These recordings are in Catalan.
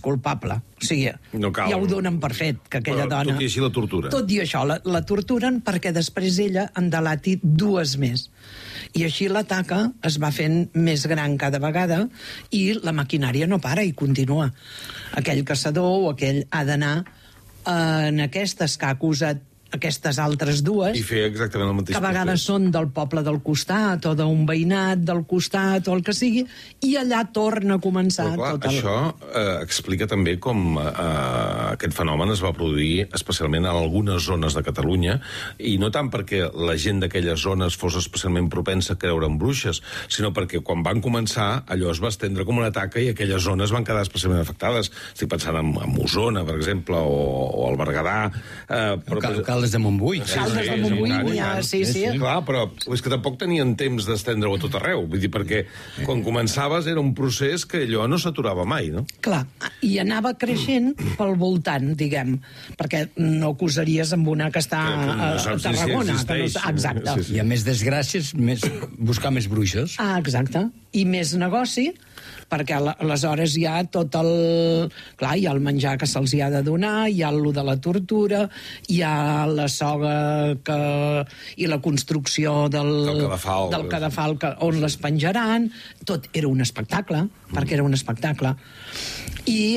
culpable. O sigui, no cal. ja ho donen per fet, que aquella dona... Tot i així la tortura. Tot i això, la torturen perquè després ella en delati 2 més. I així la taca es va fent més gran cada vegada i la maquinària no para i continua. Aquell caçador o aquell ha d'anar en aquestes que ha acusat aquestes altres 2, I fer exactament el mateix. que a vegades són del poble del costat o d'un veïnat del costat o el que sigui, i allà torna a començar Però, clar, tot el... Això explica també com aquest fenomen es va produir especialment en algunes zones de Catalunya, i no tant perquè la gent d'aquelles zones fos especialment propensa a creure en bruixes, sinó perquè quan van començar allò es va estendre com una taca i aquelles zones van quedar especialment afectades. Estic pensant en Osona, per exemple, o al Berguedà. Caldes de Montbui. Caldes de Montbui, sí. Clar, però és que tampoc tenien temps d'estendre-ho a tot arreu. Vull dir, perquè quan començaves era un procés que allò no s'aturava mai, no? Clar, i anava creixent pel voltant, diguem, perquè no acusaries amb una que està Que no a saps ni si Tarragona. existeix. Exacte. Sí. I a més desgràcies, buscar més bruixes. Exacte. I més negoci, perquè aleshores hi ha tot el... Clar, hi ha el menjar que se'ls ha de donar, hi ha lo de la tortura, hi ha la soga i la construcció del cadafal on les penjaran. Tot era un espectacle, perquè era un espectacle. I,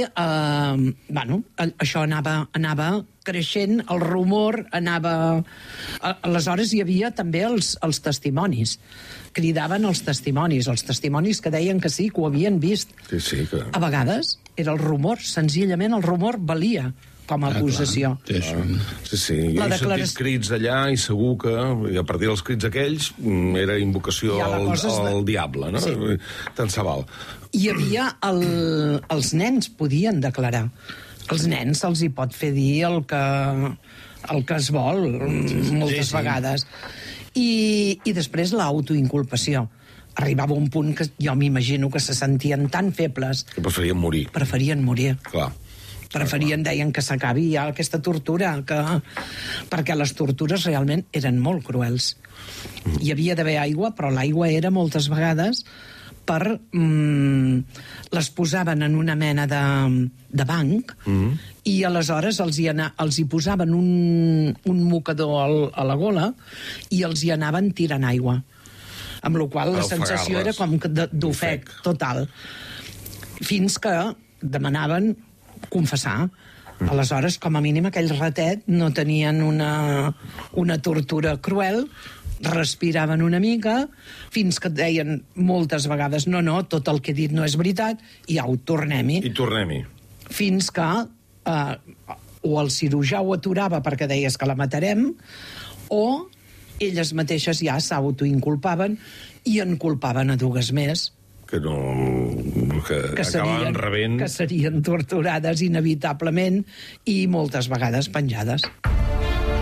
això anava creixent, el rumor anava... Aleshores hi havia també els testimonis. Cridaven els testimonis que deien que sí, que ho havien vist. Sí, que... A vegades era el rumor, senzillament el rumor valia com a acusació. Sí. Jo he sentit crits allà i segur que a partir dels crits aquells era invocació al diable, no? Sí. Tant se val. Hi havia... Els nens podien declarar. Els nens se'ls hi pot fer dir el que es vol, moltes vegades. I després l'autoinculpació. Arribava un punt que jo m'imagino que se sentien tan febles... Que preferien morir. Clar. Deien que s'acabi ja aquesta tortura, perquè les tortures realment eren molt cruels. Hi havia d'haver aigua, però l'aigua era moltes vegades les posaven en una mena de banc i aleshores els hi posaven un mocador a la gola i els hi anaven tirant aigua, amb la qual la sensació era com d'ofec total, fins que demanaven confessar. Aleshores, com a mínim, aquell ratet no tenien una tortura cruel, respiraven una mica, fins que deien moltes vegades no, tot el que he dit no és veritat, i au, tornem-hi. Fins que o el cirurgià ho aturava perquè deies que la matarem, o elles mateixes ja s'autoinculpaven i en culpaven a 2 més. Que acabaven rebent... Que serien torturades inevitablement i moltes vegades penjades.